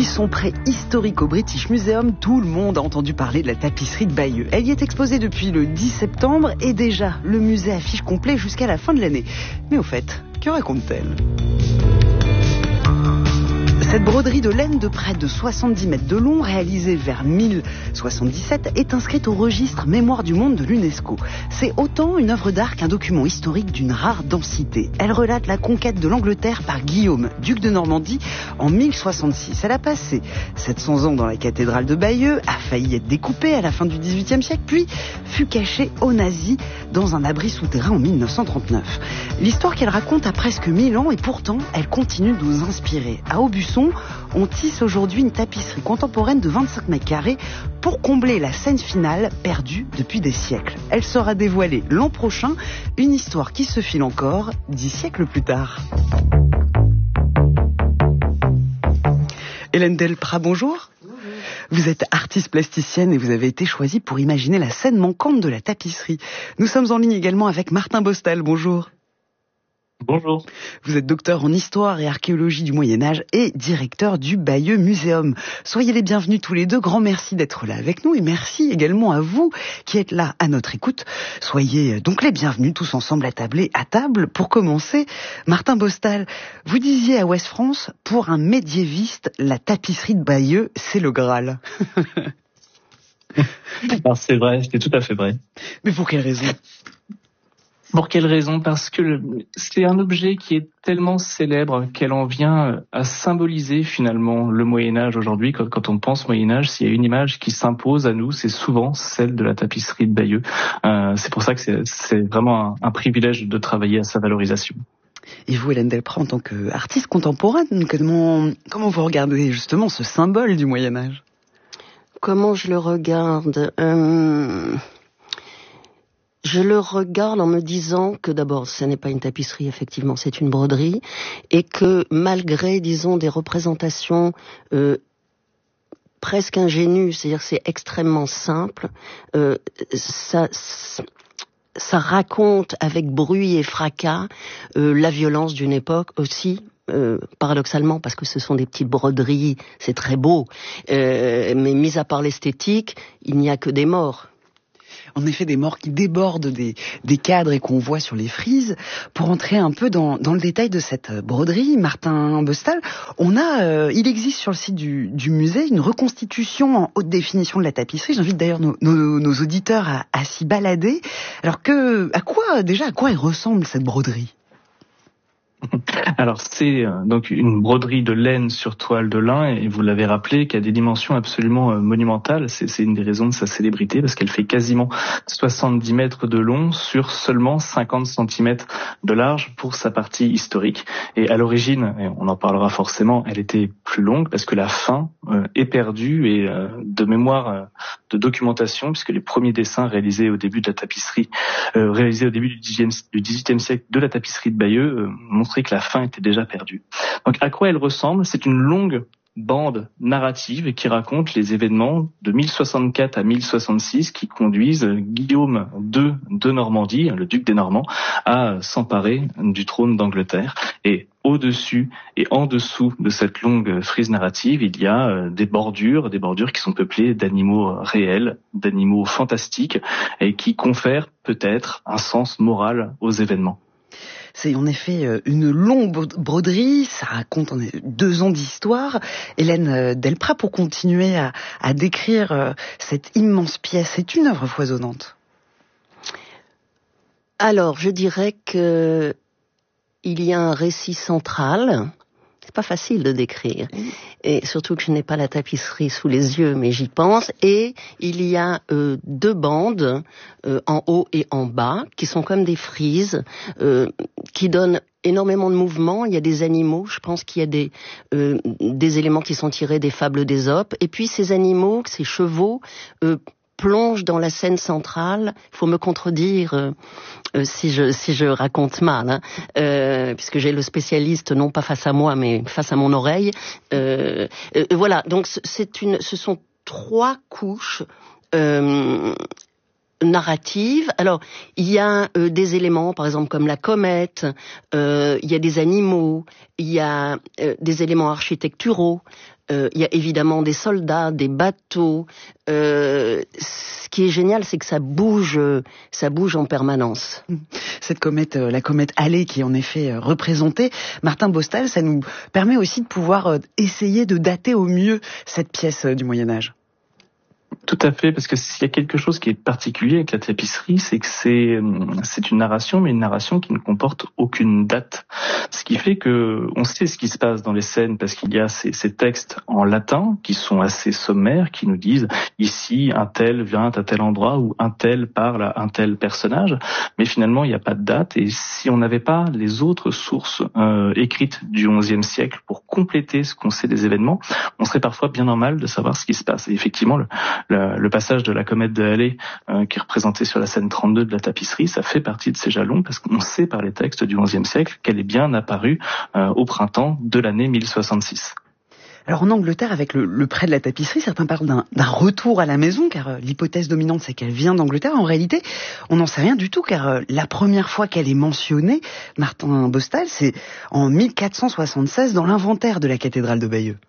son préhistorique au British Museum, tout le monde a entendu parler de la tapisserie de Bayeux. Elle y est exposée depuis le 10 septembre et déjà, le musée affiche complet jusqu'à la fin de l'année. Mais au fait, que raconte-t-elle ? Cette broderie de laine de près de 70 mètres de long, réalisée vers 1077, est inscrite au registre Mémoire du monde de l'UNESCO. C'est autant une œuvre d'art qu'un document historique d'une rare densité. Elle relate la conquête de l'Angleterre par Guillaume, duc de Normandie, en 1066. Elle a passé 700 ans dans la cathédrale de Bayeux, a failli être découpée à la fin du XVIIIe siècle, puis fut cachée aux nazis dans un abri souterrain en 1939. L'histoire qu'elle raconte a presque 1000 ans et pourtant, elle continue de nous inspirer. À Aubusson, on tisse aujourd'hui une tapisserie contemporaine de 25 mètres carrés pour combler la scène finale perdue depuis des siècles. Elle sera dévoilée l'an prochain, une histoire qui se file encore 10 siècles plus tard. Hélène Delprat, bonjour. Vous êtes artiste plasticienne et vous avez été choisie pour imaginer la scène manquante de la tapisserie. Nous sommes en ligne également avec Martin Bostal, bonjour. Bonjour. Vous êtes docteur en histoire et archéologie du Moyen-Âge et directeur du Bayeux Museum. Soyez les bienvenus tous les deux. Grand merci d'être là avec nous et merci également à vous qui êtes là à notre écoute. Soyez donc les bienvenus tous ensemble à table. Pour commencer, Martin Bostal, vous disiez à Ouest France, pour un médiéviste, la tapisserie de Bayeux, c'est le Graal. Alors c'est vrai, c'est tout à fait vrai. Mais pour quelle raison ? Pour quelle raison ? Parce que c'est un objet qui est tellement célèbre qu'elle en vient à symboliser finalement le Moyen-Âge aujourd'hui. Quand on pense Moyen-Âge, s'il y a une image qui s'impose à nous, c'est souvent celle de la tapisserie de Bayeux. C'est pour ça que c'est vraiment un privilège de travailler à sa valorisation. Et vous, Hélène Delprat, en tant qu'artiste contemporaine, comment vous regardez justement ce symbole du Moyen-Âge ? Comment je le regarde ? Je le regarde en me disant que d'abord, ce n'est pas une tapisserie, effectivement, c'est une broderie, et que malgré, disons, des représentations presque ingénues, c'est-à-dire c'est extrêmement simple, ça raconte avec bruit et fracas la violence d'une époque aussi. Paradoxalement, parce que ce sont des petites broderies, c'est très beau, mais mis à part l'esthétique, il n'y a que des morts. En effet, des morts qui débordent des cadres et qu'on voit sur les frises. Pour entrer un peu dans le détail de cette broderie, Martin Bostal, il existe sur le site du musée une reconstitution en haute définition de la tapisserie. J'invite d'ailleurs nos auditeurs à s'y balader. Alors à quoi elle ressemble cette broderie ? Alors c'est donc une broderie de laine sur toile de lin et vous l'avez rappelé qui a des dimensions absolument monumentales. C'est une des raisons de sa célébrité parce qu'elle fait quasiment 70 mètres de long sur seulement 50 cm de large pour sa partie historique. Et à l'origine, et on en parlera forcément, elle était plus longue parce que la fin est perdue et de mémoire de documentation puisque les premiers dessins réalisés au début de la tapisserie, réalisés au début du XVIIIe siècle de la tapisserie de Bayeux montraient que la fin était déjà perdue. Donc à quoi elle ressemble ? C'est une longue bande narrative qui raconte les événements de 1064 à 1066 qui conduisent Guillaume II de Normandie, le duc des Normands, à s'emparer du trône d'Angleterre. Et au-dessus et en dessous de cette longue frise narrative, il y a des bordures qui sont peuplées d'animaux réels, d'animaux fantastiques et qui confèrent peut-être un sens moral aux événements. C'est en effet une longue broderie, ça raconte 2 ans d'histoire. Hélène Delprat, pour continuer à décrire cette immense pièce, c'est une œuvre foisonnante. Alors, je dirais que il y a un récit central. C'est pas facile de décrire. Et surtout que je n'ai pas la tapisserie sous les yeux, mais j'y pense. Et il y a 2 bandes, en haut et en bas, qui sont comme des frises, qui donnent énormément de mouvements. Il y a des animaux, je pense qu'il y a des éléments qui sont tirés des fables d'Ésope. Et puis ces animaux, ces chevaux, plonge dans la scène centrale. Il faut me contredire si je raconte mal, hein, puisque j'ai le spécialiste non pas face à moi, mais face à mon oreille. Voilà. Donc ce sont 3 couches narrative. Alors, il y a des éléments, par exemple, comme la comète, il y a des animaux, il y a des éléments architecturaux, il y a évidemment des soldats, des bateaux. Ce qui est génial, c'est que ça bouge en permanence. Cette comète, la comète Halley, qui est en effet représentée, Martin Bostal, ça nous permet aussi de pouvoir essayer de dater au mieux cette pièce du Moyen-Âge. Tout à fait, parce que s'il y a quelque chose qui est particulier avec la tapisserie, c'est que c'est une narration, mais une narration qui ne comporte aucune date. Ce qui fait que on sait ce qui se passe dans les scènes, parce qu'il y a ces textes en latin qui sont assez sommaires, qui nous disent ici un tel vient à tel endroit ou un tel parle à un tel personnage, mais finalement il n'y a pas de date. Et si on n'avait pas les autres sources écrites du XIe siècle pour compléter ce qu'on sait des événements, on serait parfois bien en mal de savoir ce qui se passe. Et effectivement, le passage de la comète de Halley, qui est représenté sur la scène 32 de la tapisserie, ça fait partie de ces jalons, parce qu'on sait par les textes du XIe siècle qu'elle est bien apparue au printemps de l'année 1066. Alors en Angleterre, avec le prêt de la tapisserie, certains parlent d'un retour à la maison, car l'hypothèse dominante, c'est qu'elle vient d'Angleterre. En réalité, on n'en sait rien du tout, car la première fois qu'elle est mentionnée, Martin Bostal, c'est en 1476 dans l'inventaire de la cathédrale de Bayeux.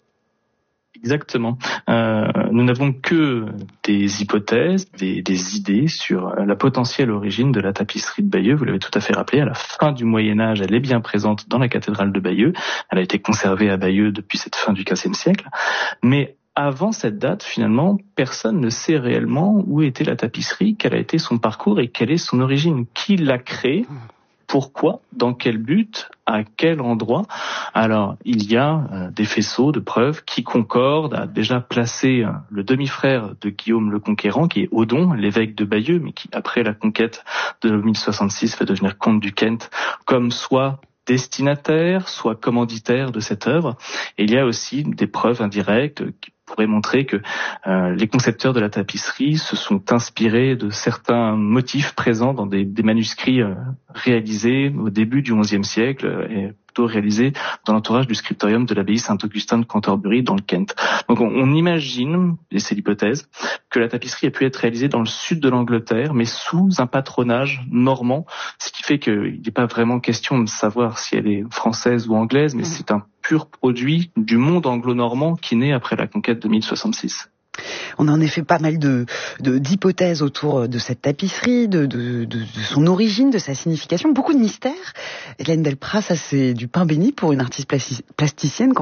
Exactement. Nous n'avons que des hypothèses, des idées sur la potentielle origine de la tapisserie de Bayeux. Vous l'avez tout à fait rappelé, à la fin du Moyen-Âge, elle est bien présente dans la cathédrale de Bayeux. Elle a été conservée à Bayeux depuis cette fin du XVe siècle. Mais avant cette date, finalement, personne ne sait réellement où était la tapisserie, quel a été son parcours et quelle est son origine. Qui l'a créée ? Pourquoi? Dans quel but? À quel endroit? Alors, il y a des faisceaux de preuves qui concordent à déjà placer le demi-frère de Guillaume le Conquérant, qui est Odon, l'évêque de Bayeux, mais qui, après la conquête de 1066, va devenir comte du Kent, comme soit destinataire, soit commanditaire de cette œuvre. Et il y a aussi des preuves indirectes qui pourraient montrer que les concepteurs de la tapisserie se sont inspirés de certains motifs présents dans des manuscrits réalisés au début du XIe siècle et plutôt réalisés dans l'entourage du scriptorium de l'abbaye Saint-Augustin de Canterbury dans le Kent. Donc on imagine, et c'est l'hypothèse, que la tapisserie a pu être réalisée dans le sud de l'Angleterre, mais sous un patronage normand, ce qui fait qu'il n'est pas vraiment question de savoir si elle est française ou anglaise, mais c'est un pur produit du monde anglo-normand qui naît après la conquête de 1066. On a en effet pas mal d'hypothèses autour de cette tapisserie, de son origine, de sa signification, beaucoup de mystères. Hélène Delprat, ça c'est du pain béni pour une artiste plasticienne.